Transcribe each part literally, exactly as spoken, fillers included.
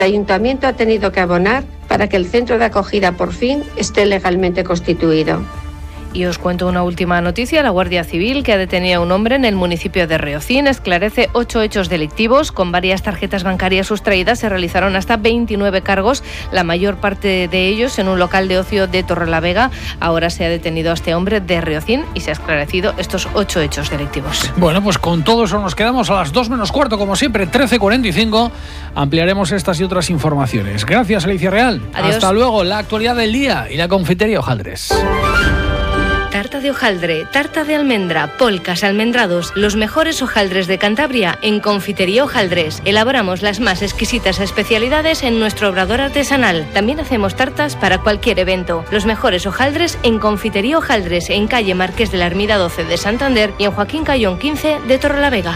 El Ayuntamiento ha tenido que abonar para que el centro de acogida por fin esté legalmente constituido. Y os cuento una última noticia. La Guardia Civil, que ha detenido a un hombre en el municipio de Riocín, esclarece ocho hechos delictivos. Con varias tarjetas bancarias sustraídas se realizaron hasta veintinueve cargos, la mayor parte de ellos en un local de ocio de Torrelavega. Ahora se ha detenido a este hombre de Riocín y se ha esclarecido estos ocho hechos delictivos. Bueno, pues con todo eso nos quedamos a las dos menos cuarto, como siempre, trece cuarenta y cinco. Ampliaremos estas y otras informaciones. Gracias, Alicia Real. Adiós. Hasta luego. La actualidad del día y la confitería Hojaldres. Tarta de hojaldre, tarta de almendra, polcas, almendrados, los mejores hojaldres de Cantabria en Confitería Hojaldres. Elaboramos las más exquisitas especialidades en nuestro obrador artesanal. También hacemos tartas para cualquier evento. Los mejores hojaldres en Confitería Hojaldres, en calle Marqués de la Ermida doce de Santander y en Joaquín Cayón quince de Torrelavega.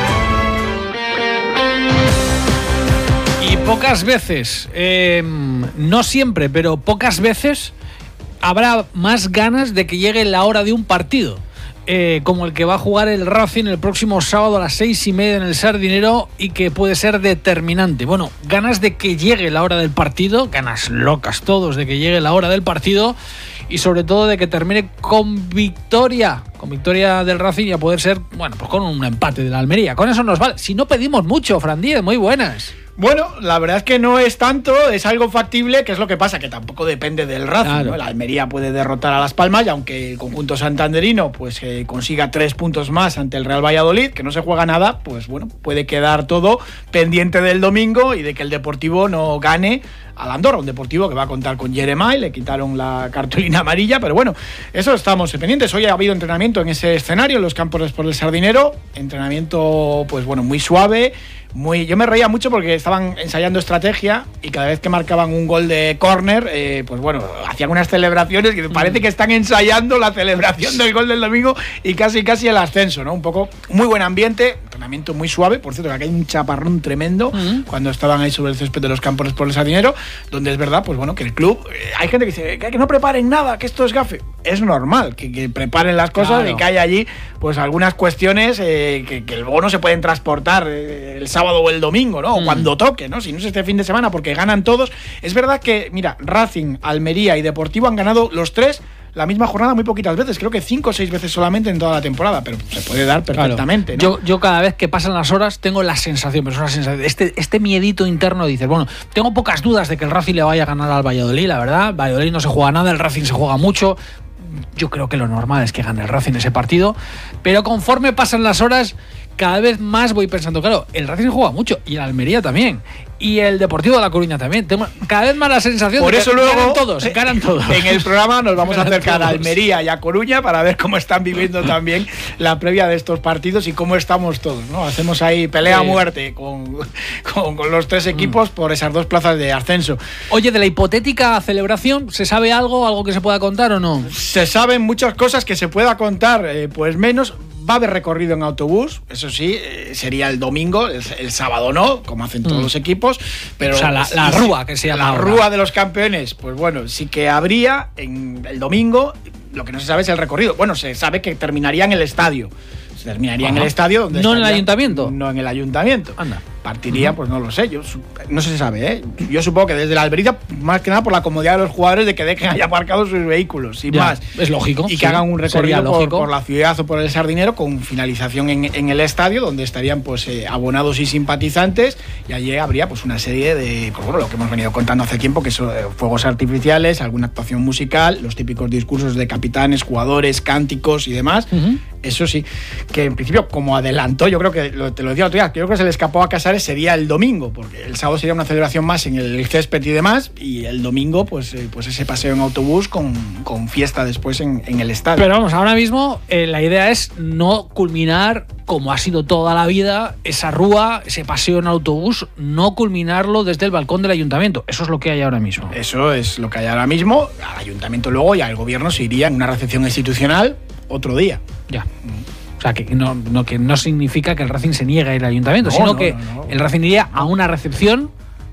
Y pocas veces, eh, no siempre, pero pocas veces habrá más ganas de que llegue la hora de un partido, eh, como el que va a jugar el Racing el próximo sábado a las seis y media en el Sardinero y que puede ser determinante. Bueno, ganas de que llegue la hora del partido, ganas locas todos de que llegue la hora del partido y sobre todo de que termine con victoria, con victoria del Racing y a poder ser, bueno, pues con un empate de la Almería. Con eso nos vale. Si no pedimos mucho, Fran Díez, muy buenas. Bueno, la verdad es que no es tanto, es algo factible, que es lo que pasa, que tampoco depende del Racing, claro, ¿no? La Almería puede derrotar a Las Palmas y aunque el conjunto santanderino pues eh, consiga tres puntos más ante el Real Valladolid, que no se juega nada, pues bueno, puede quedar todo pendiente del domingo y de que el Deportivo no gane al Andorra, un Deportivo que va a contar con Jeremai, le quitaron la cartulina amarilla, pero bueno, eso estamos pendientes. Hoy ha habido entrenamiento en ese escenario, en los campos por el Sardinero, entrenamiento pues bueno, muy suave, muy... Yo me reía mucho porque estaban ensayando estrategia y cada vez que marcaban un gol de córner, eh, pues bueno, hacían unas celebraciones que parece que están ensayando la celebración del gol del domingo y casi casi el ascenso, ¿no? Un poco, muy buen ambiente, entrenamiento muy suave, por cierto que aquí hay un chaparrón tremendo uh-huh. cuando estaban ahí sobre el césped de los campos por el Sardinero, donde es verdad, pues bueno, que el club, eh, hay gente que dice que, que no preparen nada, que esto es gafe. Es normal que, que preparen las cosas, claro, y que haya allí pues algunas cuestiones eh, que, que luego no se pueden transportar eh, el sábado o el domingo, ¿no? O mm. cuando toque, ¿no? Si no es este fin de semana, porque ganan todos. Es verdad que, mira, Racing, Almería y Deportivo han ganado los tres la misma jornada muy poquitas veces, creo que cinco o seis veces solamente en toda la temporada, pero se puede dar perfectamente, claro. ¿no? Yo, yo cada vez que pasan las horas tengo la sensación, pero es una sensación, este, este miedito interno, dices, bueno, tengo pocas dudas de que el Racing le vaya a ganar al Valladolid, la verdad, Valladolid no se juega nada, el Racing se juega mucho, yo creo que lo normal es que gane el Racing ese partido, pero conforme pasan las horas, cada vez más voy pensando, claro, el Racing juega mucho, y el Almería también, y el Deportivo de La Coruña también. Tengo cada vez más la sensación Por de eso que luego, ganan todos, ganan todos. En el programa nos vamos a acercar todos. a Almería y a Coruña para ver cómo están viviendo también la previa de estos partidos y cómo estamos todos, ¿no? Hacemos ahí pelea a sí. muerte con, con, con los tres equipos mm. por esas dos plazas de ascenso. Oye, de la hipotética celebración, ¿se sabe algo? ¿Algo que se pueda contar o no? Se saben muchas cosas que se pueda contar, eh, pues menos. Va a haber recorrido en autobús, eso sí, eh, sería el domingo, el, el sábado no, como hacen todos mm. los equipos, pero o sea, la, la rúa que se llama la ahora. Rúa de los campeones, pues bueno, sí que habría en el domingo, lo que no se sabe es el recorrido. Bueno, se sabe que terminaría en el estadio. Se terminaría Ajá. en el estadio donde no estaría, en el ayuntamiento. No en el ayuntamiento. Anda. Partiría, uh-huh. pues no lo sé, yo no se sabe, ¿eh? Yo supongo que desde la Almería, más que nada por la comodidad de los jugadores de que dejen ahí aparcados sus vehículos, sin ya, más. Es lógico. Y que sí, hagan un recorrido por, por la ciudad o por el Sardinero con finalización en, en el estadio, donde estarían pues eh, abonados y simpatizantes, y allí habría pues una serie de, pues bueno, lo que hemos venido contando hace tiempo, que son eh, fuegos artificiales, alguna actuación musical, los típicos discursos de capitanes, jugadores, cánticos y demás. Uh-huh. Eso sí, que en principio, como adelantó, yo creo que, lo, te lo decía el otro día, que yo creo que se le escapó a Casares sería el domingo, porque el sábado sería una celebración más en el césped y demás, y el domingo, pues, eh, pues ese paseo en autobús con, con fiesta después en, en el estadio. Pero vamos, ahora mismo eh, la idea es no culminar, como ha sido toda la vida, esa rúa, ese paseo en autobús, no culminarlo desde el balcón del ayuntamiento. Eso es lo que hay ahora mismo. Eso es lo que hay ahora mismo. Al ayuntamiento luego y al gobierno se iría en una recepción institucional otro día. Ya. O sea, que no, no, que no significa que el Racing se niegue a ir al ayuntamiento, no, sino no, que no, no. el Racing iría a una recepción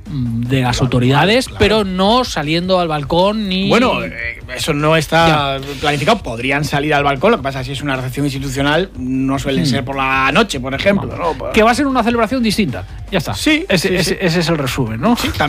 de las claro, autoridades, claro. pero no saliendo al balcón ni... Bueno, eh, eso no está ya. planificado. Podrían salir al balcón, lo que pasa es que si es una recepción institucional no suelen hmm. ser por la noche, por ejemplo. No. ¿no? Que va a ser una celebración distinta. Ya está. Sí, ese, sí, ese, sí. ese es el resumen, ¿no? Sí,